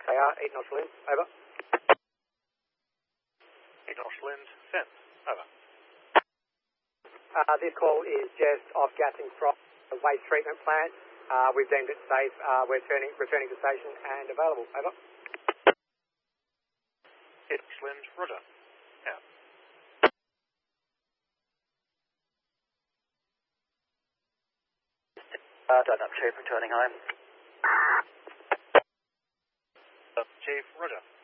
They are 8 knots wind, over. 8 knots wind, send, over. This call is just off gassing from the waste treatment plant. We've deemed it safe. We're returning to station and available, over. 8 knots wind, roger. Out. Chief, returning home. Chief, roger.